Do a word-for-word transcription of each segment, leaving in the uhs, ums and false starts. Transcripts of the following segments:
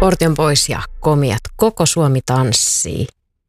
Portion Boys ja Komiat. Koko Suomi tanssii.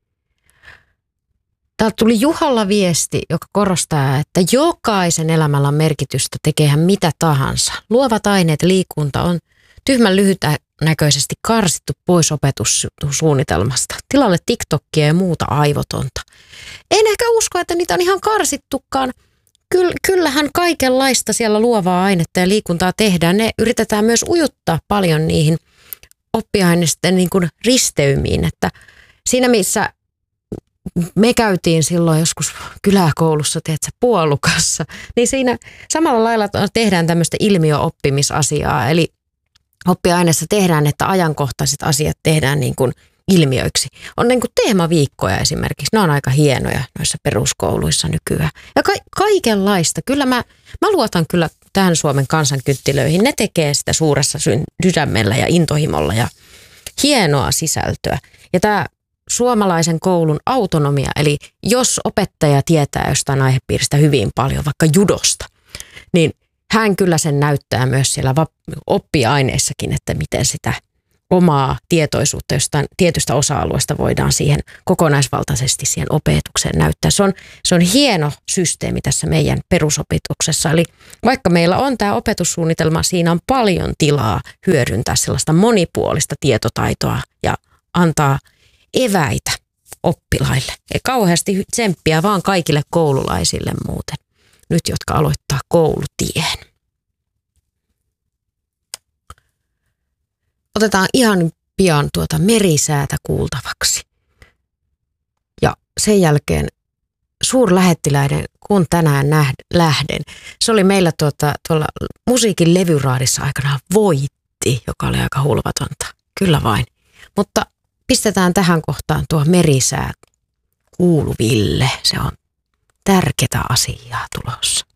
Täältä tuli Juhalla viesti, joka korostaa, että jokaisen elämällä on merkitystä, tekee hän mitä tahansa. Luovat aineet, liikunta on tyhmän lyhytnäköisesti karsittu pois opetussuunnitelmasta. Tilalle TikTokia ja muuta aivotonta. En ehkä usko, että niitä on ihan karsittukaan. Kyllähän kaikenlaista siellä luovaa ainetta ja liikuntaa tehdään. Ne yritetään myös ujuttaa paljon niihin oppiaineisten niin kuin risteymiin. Että siinä missä me käytiin silloin joskus kyläkoulussa, tiedätkö, puolukassa, niin siinä samalla lailla tehdään tämmöistä ilmiöoppimisasiaa. Eli oppiaineessa tehdään, että ajankohtaiset asiat tehdään niin kuin ilmiöiksi. On niin kuin teemaviikkoja esimerkiksi. Ne on aika hienoja noissa peruskouluissa nykyään. Ja ka- kaikenlaista. Kyllä mä, mä luotan kyllä tähän Suomen kansankynttilöihin. Ne tekee sitä suuressa sydämellä ja intohimolla ja hienoa sisältöä. Ja tämä suomalaisen koulun autonomia, eli jos opettaja tietää jostain aihepiiristä hyvin paljon, vaikka judosta, niin hän kyllä sen näyttää myös siellä oppiaineissakin, että miten sitä omaa tietoisuutta jostain tietystä osa-alueesta voidaan siihen kokonaisvaltaisesti siihen opetukseen näyttää. Se on, se on hieno systeemi tässä meidän perusopetuksessa. Eli vaikka meillä on tämä opetussuunnitelma, siinä on paljon tilaa hyödyntää sellaista monipuolista tietotaitoa ja antaa eväitä oppilaille. Ei kauheasti tsemppiä vaan kaikille koululaisille muuten, nyt jotka aloittaa koulutien. Otetaan ihan pian tuota merisäätä kuultavaksi. Ja sen jälkeen suurlähettiläiden Kun tänään nähd, lähden. Se oli meillä tuota, tuolla musiikin levyraadissa aikanaan Voitti, joka oli aika hulvatonta. Kyllä vain. Mutta pistetään tähän kohtaan tuo merisää kuuluville. Se on tärkeää asiaa tulossa.